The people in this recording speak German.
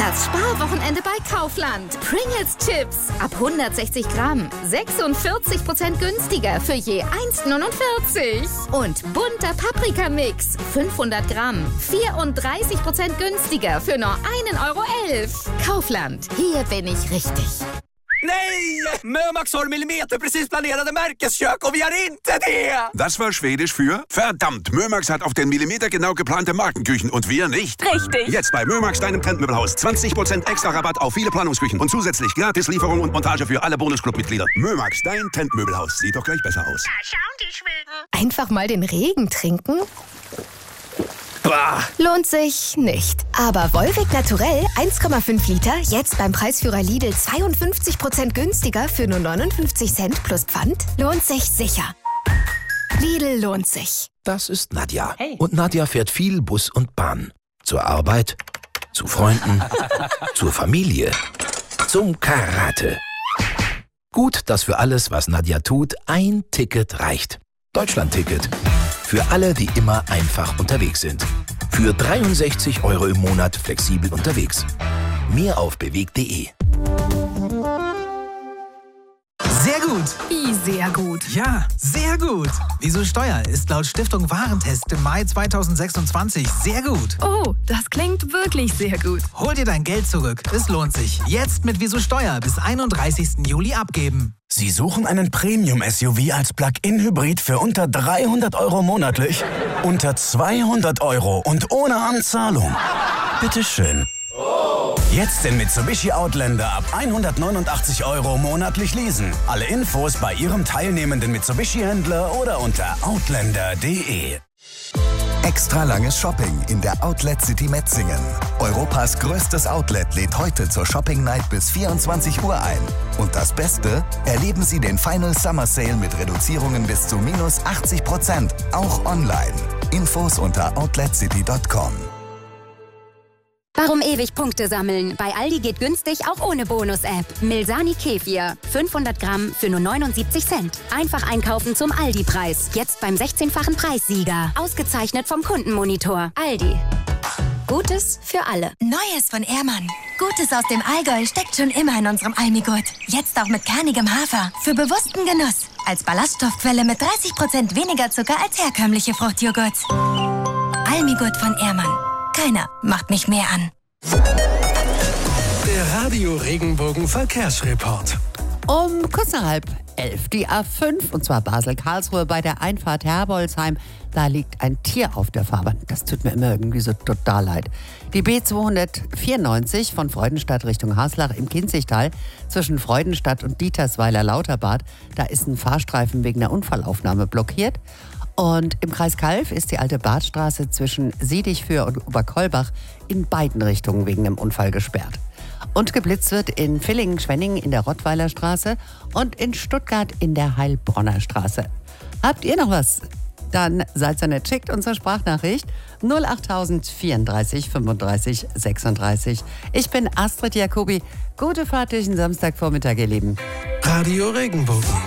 Das Sparwochenende bei Kaufland. Pringles Chips ab 160 Gramm. 46% günstiger für je 1,49. Und bunter Paprikamix. 500 Gramm. 34% günstiger für nur 1,11 €. Kaufland. Hier bin ich richtig. Nej! Mömax har millimeterprecis planerade Märkeskök och vi har inte det! Das war Schwedisch für verdammt. Mömax hat auf den Millimeter genau geplante Markenküchen und wir nicht. Richtig. Jetzt bei Mömax, deinem Trendmöbelhaus. 20% extra Rabatt auf viele Planungsküchen und zusätzlich gratis Lieferung und Montage für alle Bonusclub-Mitglieder. Mömax, dein Trendmöbelhaus. Sieht doch gleich besser aus. Da schauen die Schweden. Einfach mal den Regen trinken? Bah. Lohnt sich nicht. Aber Volvic Naturell 1,5 Liter, jetzt beim Preisführer Lidl 52% günstiger für nur 59 Cent plus Pfand, lohnt sich sicher. Lidl lohnt sich. Das ist Nadja. Hey. Und Nadja fährt viel Bus und Bahn. Zur Arbeit, zu Freunden, zur Familie, zum Karate. Gut, dass für alles, was Nadja tut, ein Ticket reicht. Deutschland-Ticket. Für alle, die immer einfach unterwegs sind. Für 63 € im Monat flexibel unterwegs. Mehr auf bewegt.de. Sehr gut. Wie sehr gut. Ja, sehr gut. Wieso Steuer ist laut Stiftung Warentest im Mai 2026 sehr gut. Oh, das klingt wirklich sehr gut. Hol dir dein Geld zurück. Es lohnt sich. Jetzt mit Wieso Steuer bis 31. Juli abgeben. Sie suchen einen Premium-SUV als Plug-in-Hybrid für unter 300 € monatlich? Unter 200 € und ohne Anzahlung? Bitteschön. Jetzt den Mitsubishi Outlander ab 189 € monatlich leasen. Alle Infos bei Ihrem teilnehmenden Mitsubishi-Händler oder unter outlander.de. Extra langes Shopping in der Outlet City Metzingen. Europas größtes Outlet lädt heute zur Shopping Night bis 24 Uhr ein. Und das Beste? Erleben Sie den Final Summer Sale mit Reduzierungen bis zu minus 80%, auch online. Infos unter outletcity.com. Warum ewig Punkte sammeln? Bei Aldi geht günstig auch ohne Bonus-App. Milsani Kefir. 500 Gramm für nur 79 Cent. Einfach einkaufen zum Aldi-Preis. Jetzt beim 16-fachen Preissieger. Ausgezeichnet vom Kundenmonitor. Aldi. Gutes für alle. Neues von Ehrmann. Gutes aus dem Allgäu steckt schon immer in unserem Almigurt. Jetzt auch mit kernigem Hafer. Für bewussten Genuss. Als Ballaststoffquelle mit 30% weniger Zucker als herkömmliche Fruchtjoghurt. Almigurt von Ehrmann. Keiner macht mich mehr an. Der Radio Regenbogen Verkehrsreport. Um kurz nach 10:30 die A5, und zwar Basel-Karlsruhe bei der Einfahrt Herbolzheim. Da liegt ein Tier auf der Fahrbahn. Das tut mir immer irgendwie so total leid. Die B294 von Freudenstadt Richtung Haslach im Kinzigtal zwischen Freudenstadt und Dietersweiler-Lauterbad. Da ist ein Fahrstreifen wegen einer Unfallaufnahme blockiert. Und im Kreis Calw ist die alte Badstraße zwischen Siedigfür und Oberkollbach in beiden Richtungen wegen einem Unfall gesperrt. Und geblitzt wird in Villingen-Schwenningen in der Rottweiler Straße und in Stuttgart in der Heilbronner Straße. Habt ihr noch was? Dann seid so nett, schickt unsere Sprachnachricht 08000 34 35 36. Ich bin Astrid Jacobi. Gute Fahrt durch den Samstagvormittag, ihr Lieben. Radio Regenbogen.